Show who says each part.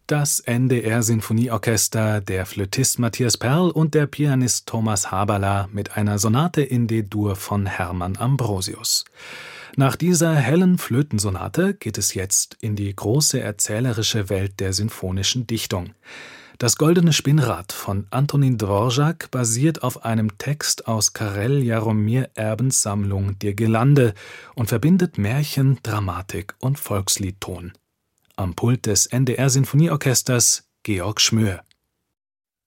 Speaker 1: Das NDR-Sinfonieorchester, der Flötist Matthias Perl und der Pianist Thomas Haberler mit einer Sonate in D-Dur von Hermann Ambrosius. Nach dieser hellen Flötensonate geht es jetzt in die große erzählerische Welt der sinfonischen Dichtung. Das Goldene Spinnrad von Antonin Dvorak basiert auf einem Text aus Karel Jaromír Erbens Sammlung Die Girlande und verbindet Märchen, Dramatik und Volksliedton. Am Pult des NDR-Sinfonieorchesters Georg Schmöhr.